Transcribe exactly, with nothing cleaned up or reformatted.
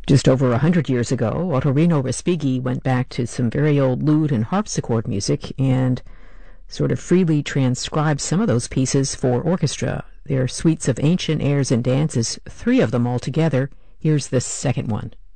Just over a hundred years ago, Ottorino Respighi went back to some very old lute and harpsichord music and sort of freely transcribed some of those pieces for orchestra. They're suites of ancient airs and dances, three of them altogether. Here's the second one.